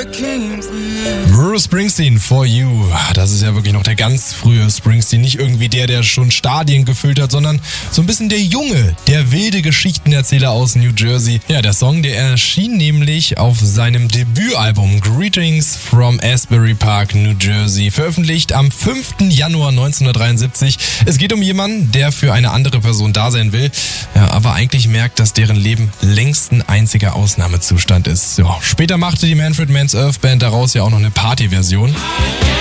Bruce Springsteen, For You. Das ist ja wirklich noch der ganz frühe Springsteen. Nicht irgendwie der schon Stadien gefüllt hat, sondern so ein bisschen der Junge, der wilde Geschichtenerzähler aus New Jersey. Ja, der Song, der erschien nämlich auf seinem Debütalbum Greetings from Asbury Park, New Jersey, veröffentlicht am 5. Januar 1973. Es geht um jemanden, der für eine andere Person da sein will, ja, aber eigentlich merkt, dass deren Leben längst ein einziger Ausnahmezustand ist. Ja, später machte die Manfred Mann's Earth Band daraus ja auch noch eine Partyversion.